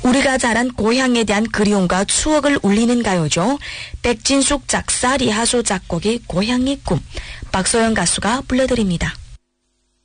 우리가 자란 고향에 대한 그리움과 추억을 울리는 가요죠. 백진숙 작사, 리하소 작곡의 고향의 꿈, 박소영 가수가 불러드립니다.